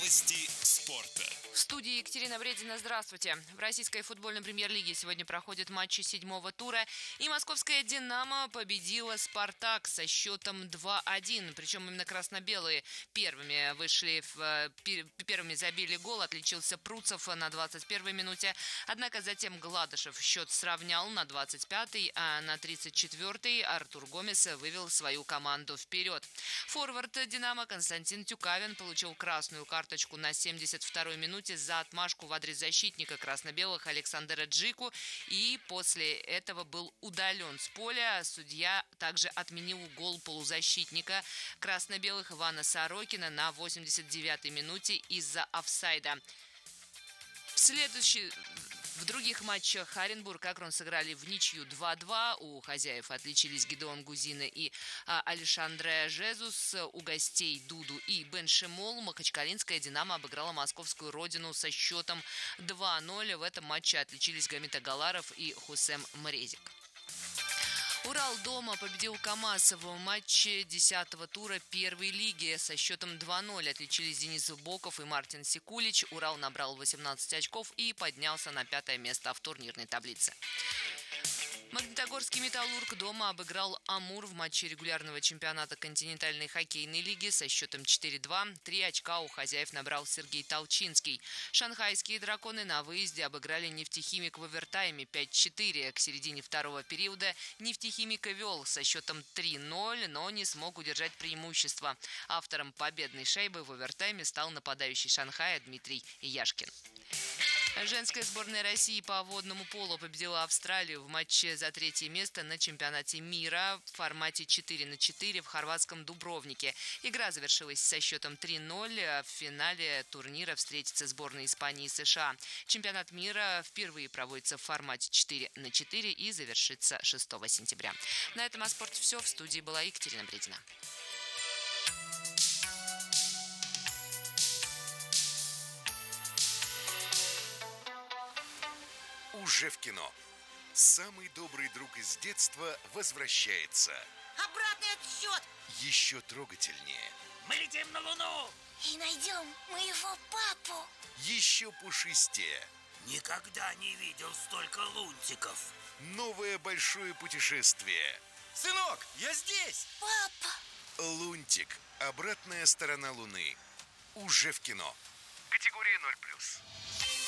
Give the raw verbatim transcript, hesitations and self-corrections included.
Новости спорта. В студии Екатерина Бредина. Здравствуйте. В российской футбольной премьер-лиге сегодня проходят матчи седьмого тура, и московская «Динамо» победила «Спартак» со счетом два один. Причем именно красно-белые первыми вышли, в, первыми забили гол, отличился Пруцев на двадцать первой минуте. Однако затем Гладышев счет сравнял на двадцать пятой, а на тридцать четвёртой Артур Гомес вывел свою команду вперед. Форвард «Динамо» Константин Тюкавин получил красную карточку на семьдесят второй минуте за отмашку в адрес защитника красно-белых Александра Джику, и после этого был удален с поля. Судья также отменил гол полузащитника красно-белых Ивана Сорокина на восемьдесят девятой минуте из-за офсайда. В следующий... В других матчах Оренбург и Акрон сыграли в ничью два-два. У хозяев отличились Гидеон Гузина и а, Алешандре Жезус. У гостей Дуду и Бен Шимол. Махачкалинская «Динамо» обыграла московскую родину со счетом два ноль. В этом матче отличились Гамит Агаларов и Хусем Мрезик. Урал дома победил КамАЗ в матче десятого тура первой лиги со счетом два ноль. Отличились Денис Боков и Мартин Секулич. Урал набрал восемнадцать очков и поднялся на пятое место в турнирной таблице. Магнитогорский «Металлург» дома обыграл «Амур» в матче регулярного чемпионата континентальной хоккейной лиги со счетом четыре два. Три очка у хозяев набрал Сергей Толчинский. Шанхайские «Драконы» на выезде обыграли «Нефтехимик» в овертайме пять четыре. К середине второго периода «Нефтехимик» вел со счетом три ноль, но не смог удержать преимущество. Автором победной шайбы в овертайме стал нападающий Шанхая Дмитрий Яшкин. Женская сборная России по водному полу победила Австралию в матче за третье место на чемпионате мира в формате четыре на четыре в хорватском Дубровнике. Игра завершилась со счетом три ноль. В финале турнира встретятся сборные Испании и США. Чемпионат мира впервые проводится в формате четыре на четыре и завершится шестого сентября. На этом о спорте все. В студии была Екатерина Бредина. Уже в кино. Самый добрый друг из детства возвращается. Обратный отсчет! Еще трогательнее. Мы летим на Луну! И найдем моего папу. Еще пушистее. Никогда не видел столько лунтиков. Новое большое путешествие. Сынок, я здесь! Папа! Лунтик. Обратная сторона Луны. Уже в кино. Категория ноль плюс.